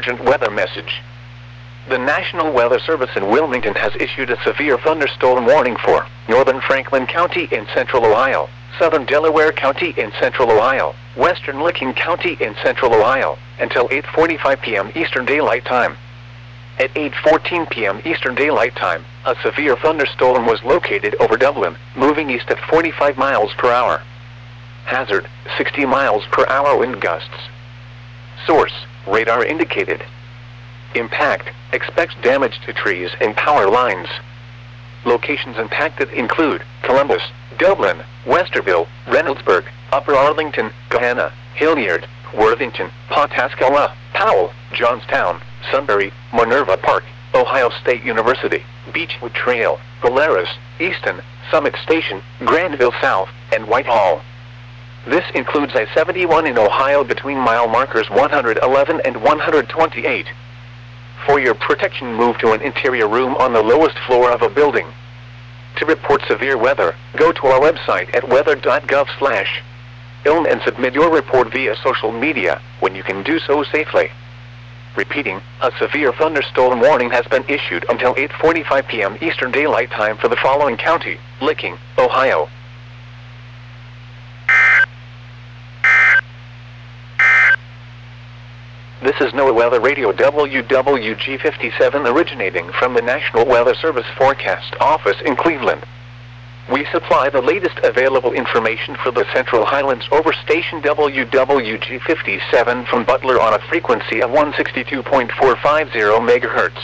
urgent weather message. The National Weather Service in Wilmington has issued a severe thunderstorm warning for northern Franklin County in central Ohio, southern Delaware County in central Ohio, western Licking County in central Ohio, until 8:45 p.m. Eastern Daylight Time. At 8:14 p.m. Eastern Daylight Time, a severe thunderstorm was located over Dublin, moving east at 45 miles per hour. Hazard, 60 miles per hour wind gusts. Source, radar indicated. Impact, expects damage to trees and power lines. Locations impacted include Columbus, Dublin, Westerville, Reynoldsburg, Upper Arlington, Gahanna, Hilliard, Worthington, Pawhuska, Powell, Johnstown, Sunbury, Minerva Park, Ohio State University, Beechwood Trail, Polaris, Easton, Summit Station, Grandville South, and Whitehall. This includes I-71 in Ohio between mile markers 111 and 128. For your protection, move to an interior room on the lowest floor of a building. To report severe weather, go to our website at weather.gov/ilm and submit your report via social media when you can do so safely. Repeating, a severe thunderstorm warning has been issued until 8:45 p.m. Eastern Daylight Time for the following county: Licking, Ohio. This is NOAA Weather Radio WWG57 originating from the National Weather Service Forecast Office in Cleveland. We supply the latest available information for the Central Highlands over station WWG57 from Butler on a frequency of 162.450 MHz.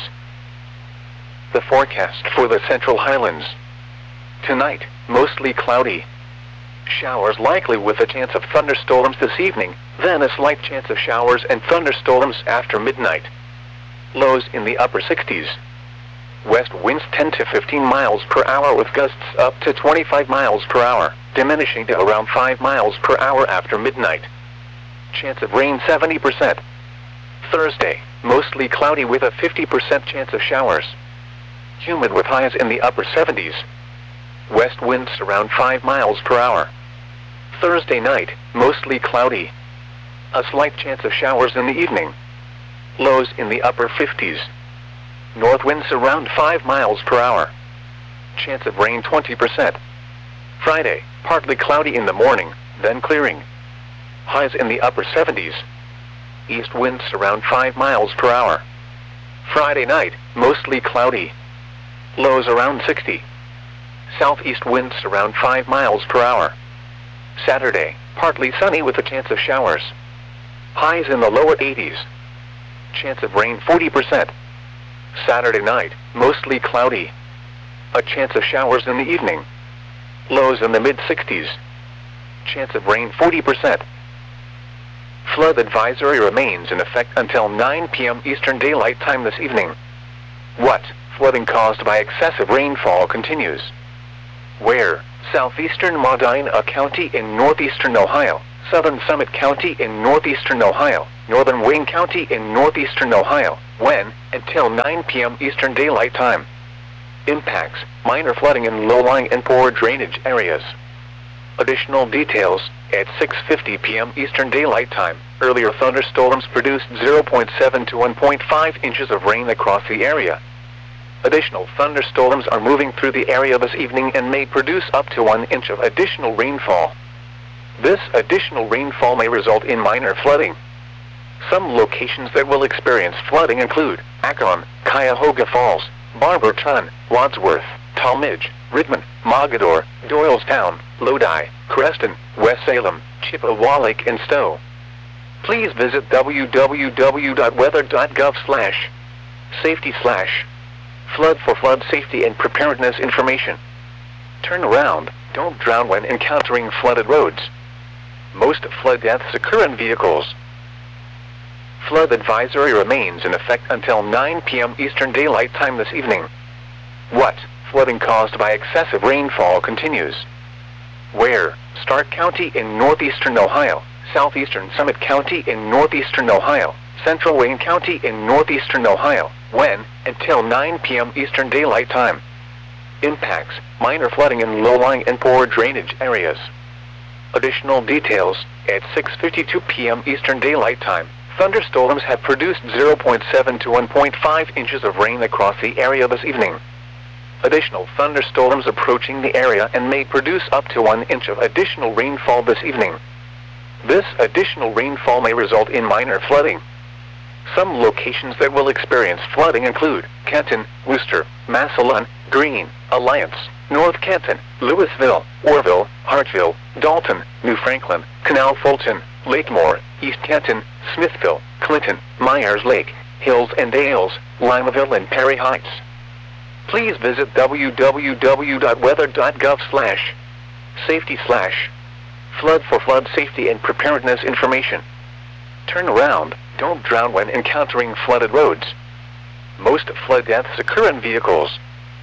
The forecast for the Central Highlands. Tonight, mostly cloudy. Showers likely with a chance of thunderstorms this evening, then a slight chance of showers and thunderstorms after midnight. Lows in the upper 60s. West winds 10 to 15 miles per hour with gusts up to 25 miles per hour, diminishing to around 5 miles per hour after midnight. Chance of rain 70%. Thursday, mostly cloudy with a 50% chance of showers. Humid with highs in the upper 70s. West winds around 5 miles per hour. Thursday night, mostly cloudy. A slight chance of showers in the evening. Lows in the upper 50s. North winds around 5 miles per hour. Chance of rain 20%. Friday, partly cloudy in the morning, then clearing. Highs in the upper 70s. East winds around 5 miles per hour. Friday night, mostly cloudy. Lows around 60. Southeast winds around 5 miles per hour. Saturday, partly sunny with a chance of showers. Highs in the lower 80s. Chance of rain 40%. Saturday night, mostly cloudy. A chance of showers in the evening. Lows in the mid-60s. Chance of rain 40%. Flood advisory remains in effect until 9 p.m. Eastern Daylight Time this evening. What? Flooding caused by excessive rainfall continues. Where? Southeastern Medina County in northeastern Ohio, southern Summit County in northeastern Ohio, northern Wayne County in northeastern Ohio. When? Until 9 p.m. Eastern Daylight Time. Impacts: minor flooding in low-lying and poor drainage areas. Additional details: at 6:50 p.m. Eastern Daylight Time, earlier thunderstorms produced 0.7 to 1.5 inches of rain across the area. Additional thunderstorms are moving through the area this evening and may produce up to 1 inch of additional rainfall. This additional rainfall may result in minor flooding. Some locations that will experience flooding include Akron, Cuyahoga Falls, Barberton, Wadsworth, Talmadge, Rittman, Mogador, Doylestown, Lodi, Creston, West Salem, Chippewa and Stowe. Please visit www.weather.gov/safety/flood for flood safety and preparedness information. Turn around, don't drown when encountering flooded roads. Most flood deaths occur in vehicles. Flood advisory remains in effect until 9 p.m. Eastern Daylight Time this evening. What? Flooding caused by excessive rainfall continues. Where? Stark County in northeastern Ohio, southeastern Summit County in northeastern Ohio, central Wayne County in northeastern Ohio. When? Until 9 p.m. Eastern Daylight Time. Impacts: minor flooding in low-lying and poor drainage areas. Additional details: at 6:52 p.m. Eastern Daylight Time, Thunderstorms have produced 0.7 to 1.5 inches of rain across the area this evening. Additional thunderstorms approaching the area and may produce up to 1 inch of additional rainfall this evening. This additional rainfall may result in minor flooding. Some locations that will experience flooding include Canton, Worcester, Massillon, Greene, Alliance, North Canton, Louisville, Orville, Hartville, Dalton, New Franklin, Canal Fulton, Lakemore, East Canton, Smithville, Clinton, Myers Lake, Hills and Dales, Limaville and Perry Heights. Please visit www.weather.gov/safety/flood for flood safety and preparedness information. Turn around, don't drown when encountering flooded roads. Most flood deaths occur in vehicles.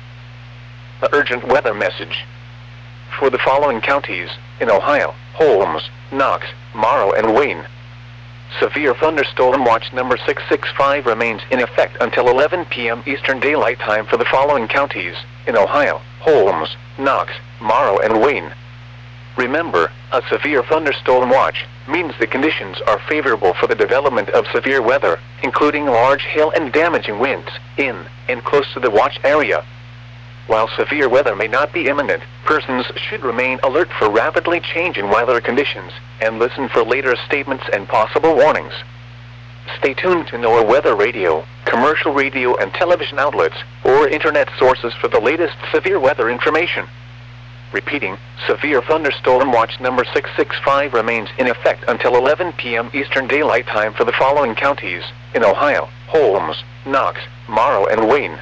The urgent weather message. For the following counties, in Ohio, Holmes, Knox, Morrow and Wayne. Severe thunderstorm watch number 665 remains in effect until 11 p.m. Eastern Daylight Time for the following counties, in Ohio, Holmes, Knox, Morrow and Wayne. Remember, a severe thunderstorm watch means the conditions are favorable for the development of severe weather, including large hail and damaging winds, in and close to the watch area. While severe weather may not be imminent, persons should remain alert for rapidly changing weather conditions and listen for later statements and possible warnings. Stay tuned to NOAA Weather Radio, commercial radio and television outlets, or internet sources for the latest severe weather information. Repeating, severe thunderstorm watch number 665 remains in effect until 11 p.m. Eastern Daylight Time for the following counties, in Ohio, Holmes, Knox, Morrow and Wayne.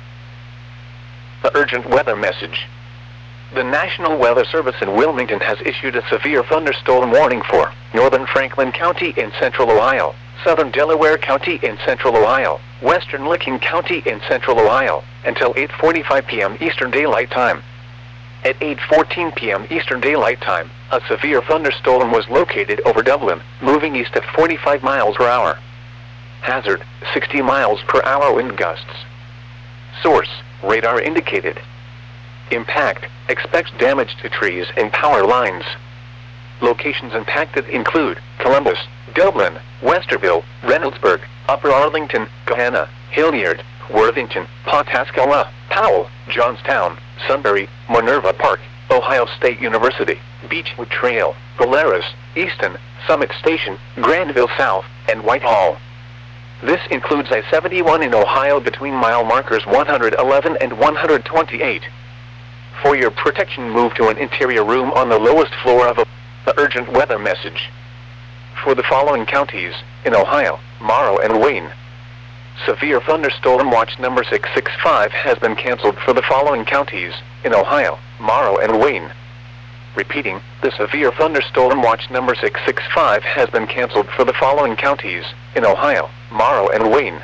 The urgent weather message. The National Weather Service in Wilmington has issued a severe thunderstorm warning for northern Franklin County in central Ohio, southern Delaware County in central Ohio, western Licking County in central Ohio, until 8:45 p.m. Eastern Daylight Time. At 8:14 p.m. Eastern Daylight Time, a severe thunderstorm was located over Dublin, moving east at 45 miles per hour. Hazard, 60 miles per hour wind gusts. Source, radar indicated. Impact, expects damage to trees and power lines. Locations impacted include Columbus, Dublin, Westerville, Reynoldsburg, Upper Arlington, Gahanna, Hilliard, Worthington, Pawtascala, Powell, Johnstown, Sunbury, Minerva Park, Ohio State University, Beechwood Trail, Polaris, Easton, Summit Station, Grandville South, and Whitehall. This includes I-71 in Ohio between mile markers 111 and 128. For your protection, move to an interior room on the lowest floor of the urgent weather message. For the following counties, in Ohio, Morrow and Wayne. Severe thunderstorm watch number 665 has been canceled for the following counties, in Ohio, Morrow and Wayne. Repeating, the severe thunderstorm watch number 665 has been canceled for the following counties, in Ohio, Morrow and Wayne.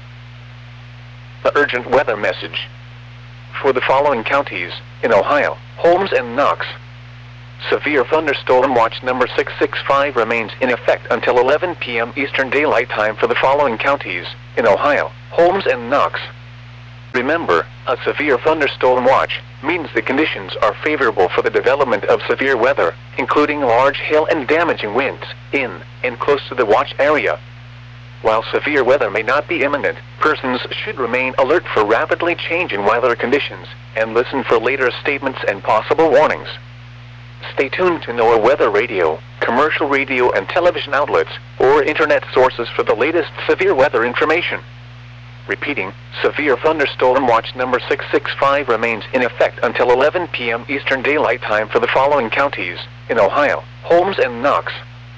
The urgent weather message. For the following counties, in Ohio, Holmes and Knox. Severe thunderstorm watch number 665 remains in effect until 11 p.m. Eastern Daylight Time for the following counties, in Ohio, Holmes and Knox. Remember, a severe thunderstorm watch means the conditions are favorable for the development of severe weather, including large hail and damaging winds, in and close to the watch area. While severe weather may not be imminent, persons should remain alert for rapidly changing weather conditions and listen for later statements and possible warnings. Stay tuned to NOAA Weather Radio, commercial radio and television outlets, or internet sources for the latest severe weather information. Repeating, severe thunderstorm watch number 665 remains in effect until 11 p.m. Eastern Daylight Time for the following counties, in Ohio, Holmes and Knox.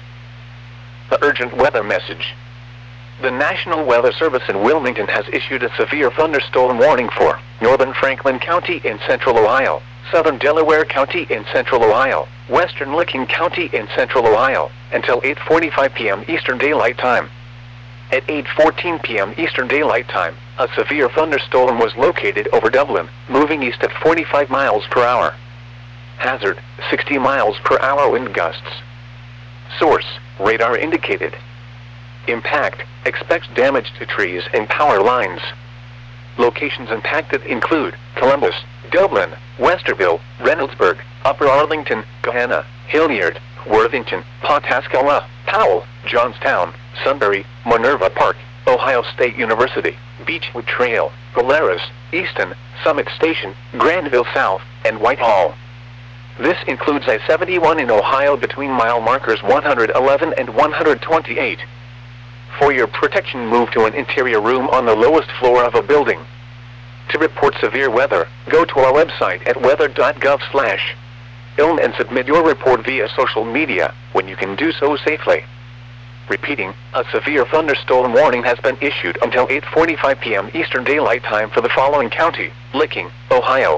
The urgent weather message. The National Weather Service in Wilmington has issued a severe thunderstorm warning for northern Franklin County in central Ohio, southern Delaware County in central Ohio, western Licking County in central Ohio, until 8:45 p.m. Eastern Daylight Time. At 8:14 p.m. Eastern Daylight Time, a severe thunderstorm was located over Dublin, moving east at 45 miles per hour. Hazard, 60 miles per hour wind gusts. Source, radar indicated. Impact, expects damage to trees and power lines. Locations impacted include Columbus, Dublin, Westerville, Reynoldsburg, Upper Arlington, Gahanna, Hilliard, Worthington, Pawtascala, Powell, Johnstown, Sunbury, Minerva Park, Ohio State University, Beechwood Trail, Polaris, Easton, Summit Station, Granville South, and Whitehall. This includes I-71 in Ohio between mile markers 111 and 128. For your protection, move to an interior room on the lowest floor of a building. To report severe weather, go to our website at weather.gov/ilm and submit your report via social media, when you can do so safely. Repeating, a severe thunderstorm warning has been issued until 8:45 p.m. Eastern Daylight Time for the following county: Licking, Ohio.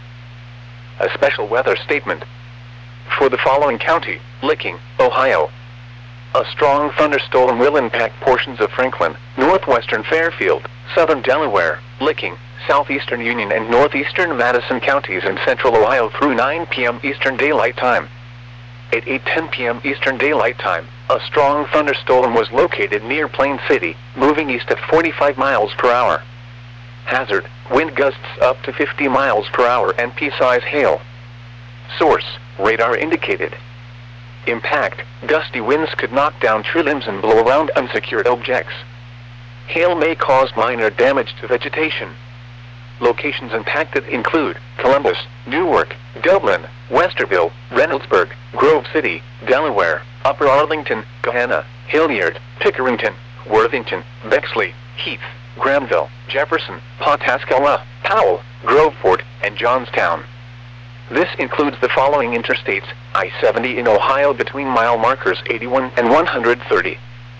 A special weather statement. For the following county: Licking, Ohio. A strong thunderstorm will impact portions of Franklin, northwestern Fairfield, southern Delaware, Licking, southeastern Union and northeastern Madison counties in central Ohio through 9 p.m. Eastern Daylight Time. At 8:10 p.m. Eastern Daylight Time, a strong thunderstorm was located near Plain City, moving east at 45 miles per hour. Hazard: wind gusts up to 50 miles per hour and pea-size hail. Source: radar indicated. Impact: gusty winds could knock down tree limbs and blow around unsecured objects. Hail may cause minor damage to vegetation. Locations impacted include Columbus, Newark, Dublin, Westerville, Reynoldsburg, Grove City, Delaware, Upper Arlington, Gahanna, Hilliard, Pickerington, Worthington, Bexley, Heath, Granville, Jefferson, Pawtascala, Powell, Groveport, and Johnstown. This includes the following interstates: I-70 in Ohio between mile markers 81 and 130.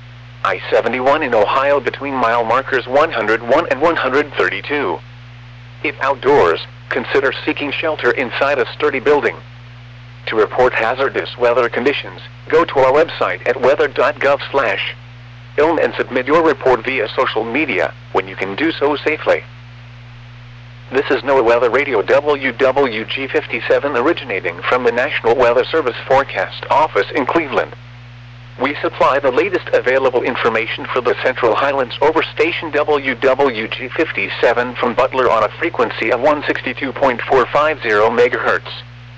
I-71 in Ohio between mile markers 101 and 132. If outdoors, consider seeking shelter inside a sturdy building. To report hazardous weather conditions, go to our website at weather.gov/ilm and submit your report via social media, when you can do so safely. This is NOAA Weather Radio WWG57 originating from the National Weather Service Forecast Office in Cleveland. We supply the latest available information for the Central Highlands over station WWG57 from Butler on a frequency of 162.450 MHz.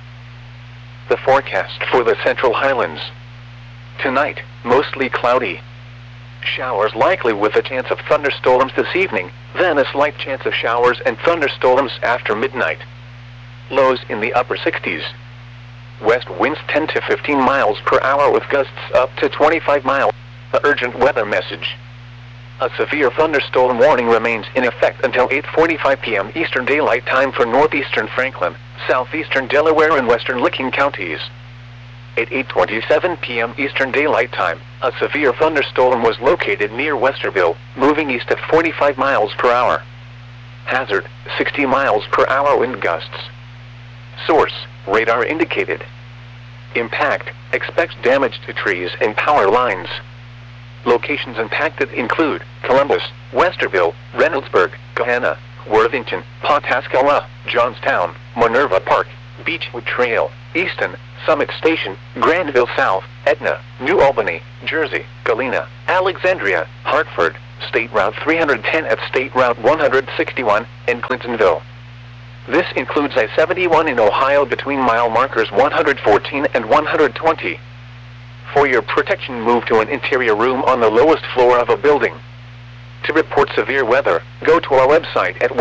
The forecast for the Central Highlands. Tonight, mostly cloudy. Showers likely with a chance of thunderstorms this evening, then a slight chance of showers and thunderstorms after midnight. Lows in the upper 60s. West winds 10 to 15 miles per hour with gusts up to 25 miles. An urgent weather message. A severe thunderstorm warning remains in effect until 8:45 p.m. Eastern Daylight Time for northeastern Franklin, southeastern Delaware and western Licking counties. At 8:27 p.m. Eastern Daylight Time, a severe thunderstorm was located near Westerville, moving east at 45 miles per hour. Hazard: 60 miles per hour wind gusts. Source: radar indicated. Impact: expects damage to trees and power lines. Locations impacted include Columbus, Westerville, Reynoldsburg, Gahanna, Worthington, Pawtascala, Johnstown, Minerva Park, Beechwood Trail, Easton, Summit Station, Granville South, Etna, New Albany, Jersey, Galena, Alexandria, Hartford, State Route 310 at State Route 161, and Clintonville. This includes I-71 in Ohio between mile markers 114 and 120. For your protection, move to an interior room on the lowest floor of a building. To report severe weather, go to our website at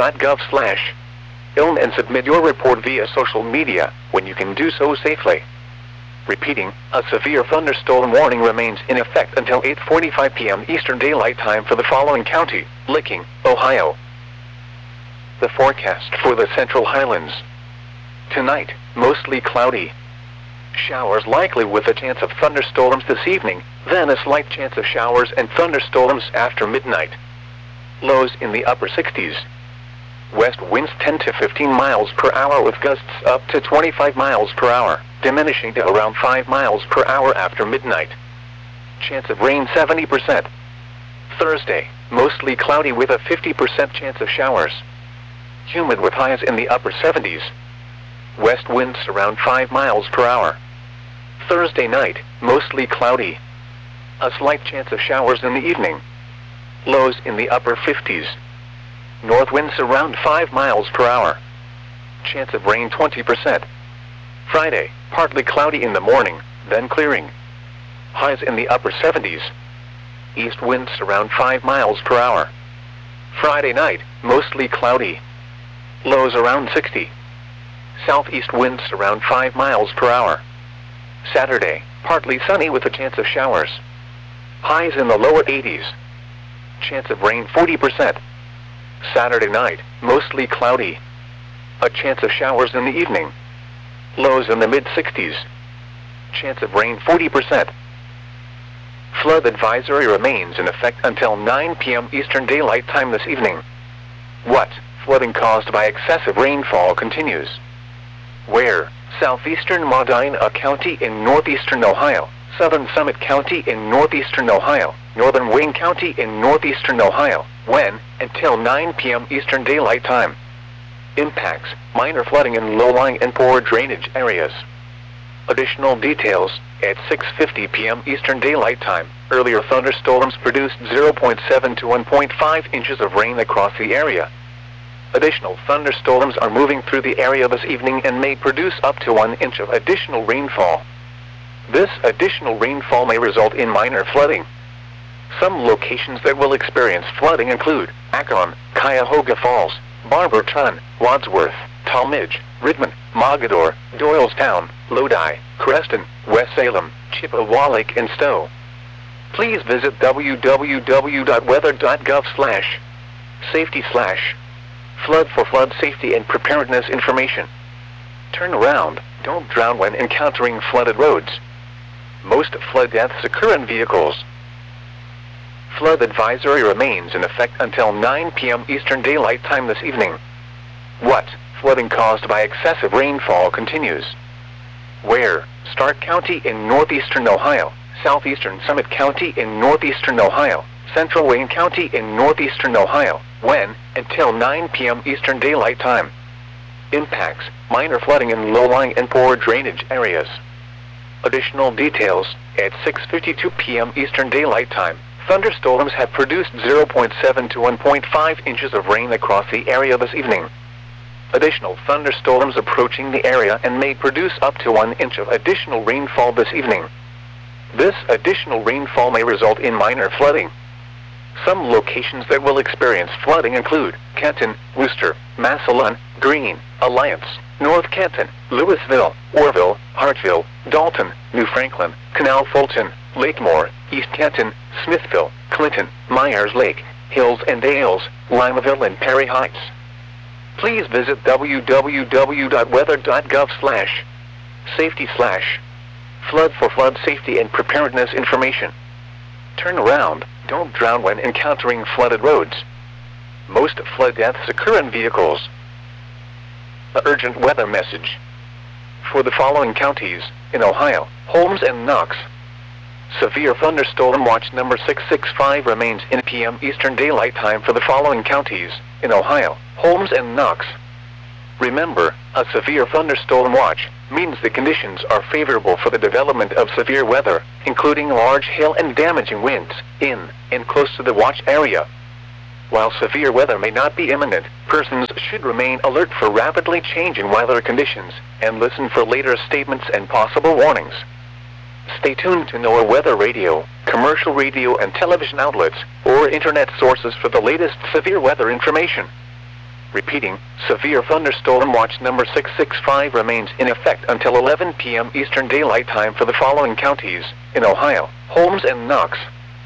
weather.gov/ilm and submit your report via social media, when you can do so safely. Repeating, a severe thunderstorm warning remains in effect until 8:45 p.m. Eastern Daylight Time for the following county: Licking, Ohio. The forecast for the Central Highlands. Tonight, mostly cloudy. Showers likely with a chance of thunderstorms this evening, then a slight chance of showers and thunderstorms after midnight. Lows in the upper 60s. West winds 10 to 15 miles per hour with gusts up to 25 miles per hour, diminishing to around 5 miles per hour after midnight. Chance of rain 70%. Thursday, mostly cloudy with a 50% chance of showers. Humid with highs in the upper 70s. West winds around 5 miles per hour. Thursday night, mostly cloudy. A slight chance of showers in the evening. Lows in the upper 50s. North winds around 5 miles per hour. Chance of rain 20%. Friday, partly cloudy in the morning, then clearing. Highs in the upper 70s. East winds around 5 miles per hour. Friday night, mostly cloudy. Lows around 60. Southeast winds around 5 miles per hour. Saturday, partly sunny with a chance of showers. Highs in the lower 80s. Chance of rain 40%. Saturday night, mostly cloudy. A chance of showers in the evening. Lows in the mid-60s. Chance of rain 40%. Flood advisory remains in effect until 9 p.m. Eastern Daylight Time this evening. What? Flooding caused by excessive rainfall continues. Where? Southeastern Medina County in northeastern Ohio, Southern Summit County in northeastern Ohio, Northern Wayne County in northeastern Ohio. When? Until 9 p.m. Eastern Daylight Time. Impacts: minor flooding in low-lying and poor drainage areas. Additional details: at 6:50 p.m. Eastern Daylight Time, earlier thunderstorms produced 0.7 to 1.5 inches of rain across the area. Additional thunderstorms are moving through the area this evening and may produce up to 1 inch of additional rainfall. This additional rainfall may result in minor flooding. Some locations that will experience flooding include Akron, Cuyahoga Falls, Barberton, Wadsworth, Talmadge, Redmond, Mogador, Doylestown, Lodi, Creston, West Salem, Chippewa Lake, and Stowe. Please visit www.weather.gov/safety/flood for flood safety and preparedness information. Turn around, don't drown when encountering flooded roads. Most flood deaths occur in vehicles. Flood advisory remains in effect until 9 p.m. Eastern Daylight Time this evening. What? Flooding caused by excessive rainfall continues. Where? Stark County in northeastern Ohio, Southeastern Summit County in northeastern Ohio, Central Wayne County in northeastern Ohio. When? Until 9 p.m. Eastern Daylight Time. Impacts: minor flooding in low-lying and poor drainage areas. Additional details: at 6:52 p.m. Eastern Daylight Time, thunderstorms have produced 0.7 to 1.5 inches of rain across the area this evening. Additional thunderstorms approaching the area and may produce up to 1 inch of additional rainfall this evening. This additional rainfall may result in minor flooding. Some locations that will experience flooding include Kenton, Worcester, Massillon, Greene, Alliance, North Kenton, Louisville, Orville, Hartville, Dalton, New Franklin, Canal Fulton, Lakemore, East Kenton, Smithville, Clinton, Myers Lake, Hills and Dales, Limaville, and Perry Heights. Please visit www.weather.gov/safety/flood for flood safety and preparedness information. Turn around, don't drown when encountering flooded roads. Most flood deaths occur in vehicles. The urgent weather message. For the following counties, in Ohio, Holmes and Knox. Severe thunderstorm watch number 665 remains in p.m. Eastern Daylight Time for the following counties, in Ohio, Holmes and Knox. Remember, a severe thunderstorm watch means the conditions are favorable for the development of severe weather, including large hail and damaging winds, in and close to the watch area. While severe weather may not be imminent, persons should remain alert for rapidly changing weather conditions and listen for later statements and possible warnings. Stay tuned to NOAA Weather Radio, commercial radio and television outlets, or internet sources for the latest severe weather information. Repeating, severe thunderstorm watch number 665 remains in effect until 11 p.m. Eastern Daylight Time for the following counties, in Ohio, Holmes and Knox.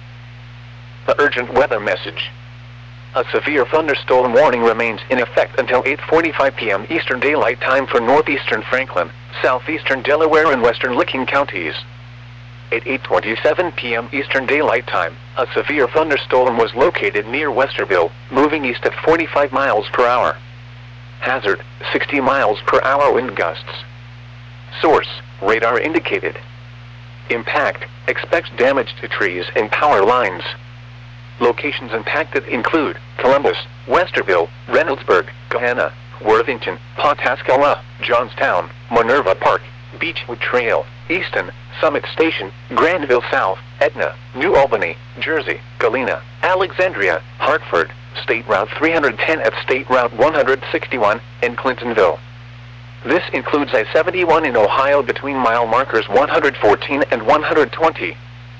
The urgent weather message. A severe thunderstorm warning remains in effect until 8:45 p.m. Eastern Daylight Time for northeastern Franklin, southeastern Delaware, and western Licking counties. At 8:27 p.m. Eastern Daylight Time, a severe thunderstorm was located near Westerville, moving east at 45 miles per hour. Hazard: 60 miles per hour wind gusts. Source: radar indicated. Impact: expect damage to trees and power lines. Locations impacted include Columbus, Westerville, Reynoldsburg, Gahanna, Worthington, Pawhuska, Johnstown, Minerva Park, Beechwood Trail, Easton, Summit Station, Granville South, Etna, New Albany, Jersey, Galena, Alexandria, Hartford, State Route 310 at State Route 161, and Clintonville. This includes I-71 in Ohio between mile markers 114 and 120.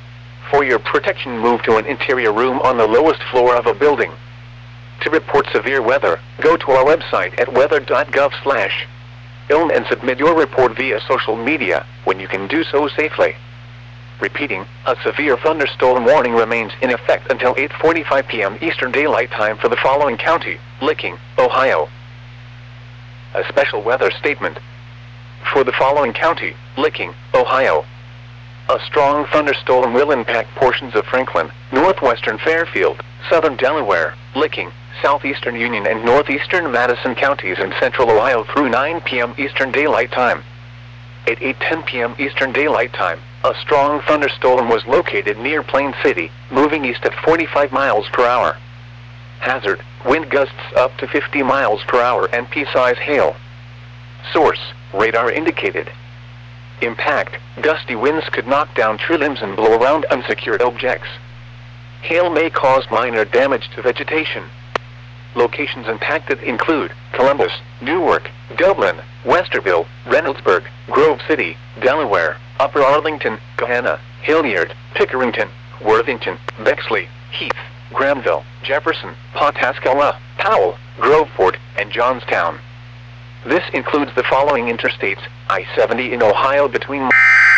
For your protection, move to an interior room on the lowest floor of a building. To report severe weather, go to our website at weather.gov/ilm and submit your report via social media, when you can do so safely. Repeating, a severe thunderstorm warning remains in effect until 8:45 p.m. Eastern Daylight Time for the following county: Licking, Ohio. A special weather statement. For the following county: Licking, Ohio. A strong thunderstorm will impact portions of Franklin, northwestern Fairfield, southern Delaware, Licking, southeastern Union and northeastern Madison counties in central Ohio through 9 p.m. Eastern Daylight Time. At 8:10 p.m. Eastern Daylight Time, a strong thunderstorm was located near Plain City, moving east at 45 miles per hour. Hazard: wind gusts up to 50 miles per hour and pea-size hail. Source: radar indicated. Impact: gusty winds could knock down tree limbs and blow around unsecured objects. Hail may cause minor damage to vegetation. Locations impacted include Columbus, Newark, Dublin, Westerville, Reynoldsburg, Grove City, Delaware, Upper Arlington, Gahanna, Hilliard, Pickerington, Worthington, Bexley, Heath, Granville, Jefferson, Pawtascala, Powell, Groveport, and Johnstown. This includes the following interstates: I-70 in Ohio between